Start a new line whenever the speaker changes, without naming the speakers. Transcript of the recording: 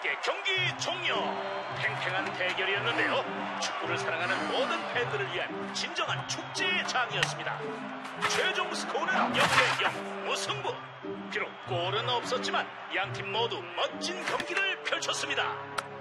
함께 경기 종료. 팽팽한 대결이었는데요. 축구를 사랑하는 모든 팬들을 위한 진정한 축제의 장이었습니다. 최종 스코어는 0대0 무승부. 비록 골은 없었지만 양팀 모두 멋진 경기를 펼쳤습니다.